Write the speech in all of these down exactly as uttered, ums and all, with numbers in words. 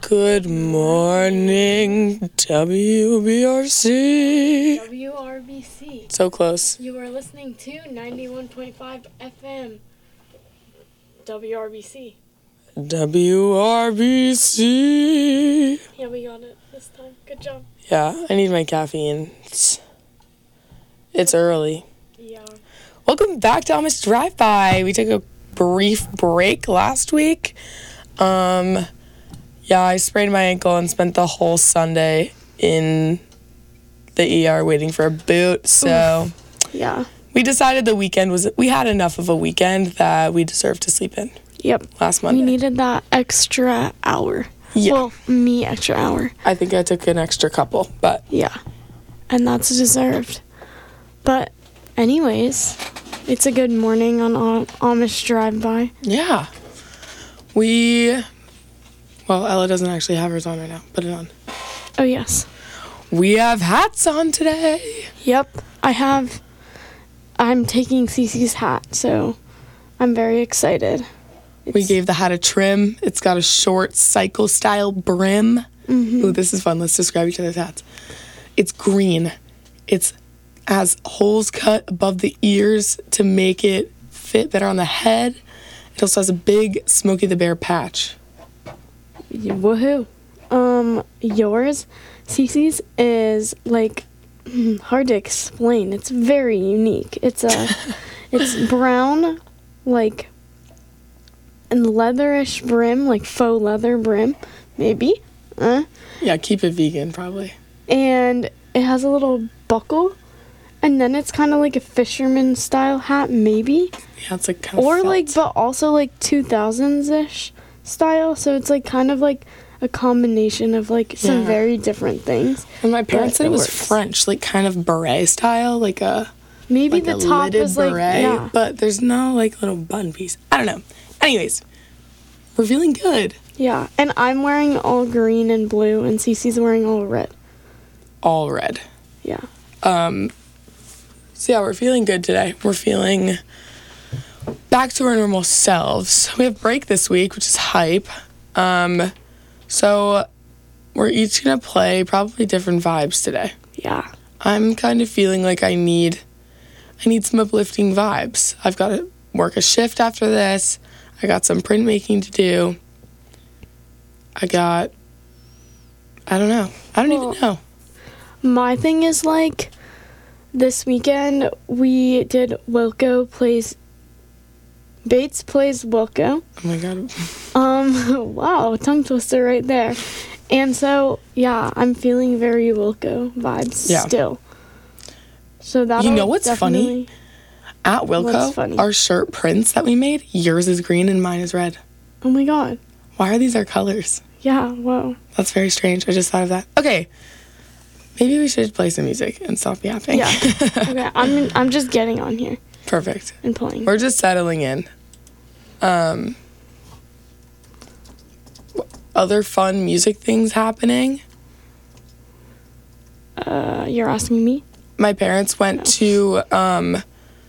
Good morning, W B R C. W R B C. So close. You are listening to ninety-one point five F M. W R B C. W R B C. Yeah, we got it this time. Good job. Yeah, I need my caffeine. It's, it's early. Yeah. Welcome back to Amish Drive-By. We took a brief break last week. Um, yeah, I sprained my ankle and spent the whole Sunday in the E R waiting for a boot. So Oof. Yeah. we decided the weekend was, we had enough of a weekend that we deserved to sleep in. Yep. Last Monday. We needed that extra hour. Yeah. Well, me extra hour. I think I took an extra couple, but Yeah. And that's deserved. But anyways, it's a good morning on Am- Amish Drive-By. yeah. We, well, Ella doesn't actually have hers on right now. Put it on. Oh, yes. We have hats on today. Yep. I have, I'm taking Cece's hat, so I'm very excited. We gave the hat a trim. It's got a short cycle-style brim. Mm-hmm. Ooh, this is fun. Let's describe each other's hats. It's green. It's has holes cut above the ears to make it fit better on the head. It also has a big Smokey the Bear patch. Woohoo. Um, yours, Cece's, is like hard to explain. It's very unique. It's a, it's brown, like, and leatherish brim, like faux leather brim, maybe. Uh, Yeah, keep it vegan, probably. and it has a little buckle, and then it's kind of like a fisherman style hat, maybe. Yeah, it's like kind of Or felt. like, but also like two thousands-ish style. So it's like kind of like a combination of like some Yeah. very different things. And my parents but said it it was works. French, like kind of beret style, like a Maybe like the a top lidded is like, beret, yeah, but there's no like little button piece. I don't know. Anyways, we're feeling good. yeah. And I'm wearing all green and blue, and Cece's wearing all red. All red. Yeah. Um, so yeah, we're feeling good today. We're feeling back to our normal selves. We have break this week, which is hype. Um, so we're each gonna play probably different vibes today. Yeah. I'm kind of feeling like I need, I need some uplifting vibes. I've got to work a shift after this. I got some printmaking to do. I got, I don't know. I don't Well, even know. My thing is like this weekend we did Wilco plays Bates plays Wilco. Oh my God. Um, wow, tongue twister right there. And so, yeah, I'm feeling very Wilco vibes Yeah. still. So that You know what's funny? At What's Wilco, funny? our shirt prints that we made, yours is green and mine is red. Oh my god. Why are these our colors? Yeah, whoa. That's very strange. I just thought of that. Okay. Maybe we should play some music and stop yapping. Yeah. Okay, I'm I'm just getting on here Perfect. and playing. We're just settling in. Um, other fun music things happening. Uh, you're asking me? My parents went to, um,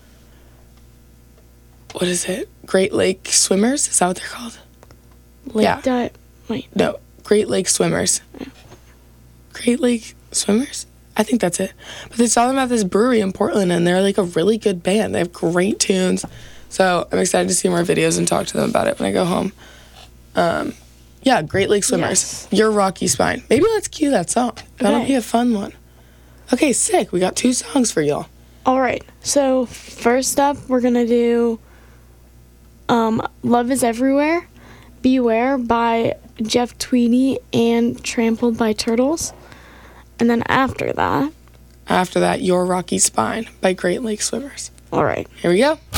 what is it? Great Lake Swimmers? Is that what they're called? Like Yeah. that. Wait. No, Great Lake Swimmers. Great Lake Swimmers? I think that's it. But they saw them at this brewery in Portland, and they're like a really good band. They have great tunes. So I'm excited to see more videos and talk to them about it when I go home. Um, yeah, Great Lake Swimmers. Yes. Your Rocky Spine. Maybe let's cue that song. That'll Okay. be a fun one. Okay, sick. We got two songs for y'all. All right. So first up, we're gonna do um, "Love Is Everywhere," "Beware" by Jeff Tweedy and "Trampled by Turtles," and then after that, After that, Your Rocky Spine by Great Lake Swimmers. all right. Here we go.